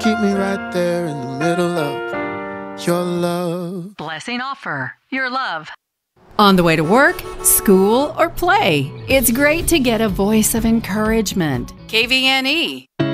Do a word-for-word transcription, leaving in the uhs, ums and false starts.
Keep me right there in the middle of your love. Blessing Offer, your love. On the way to work, school, or play, it's great to get a voice of encouragement. K V N E.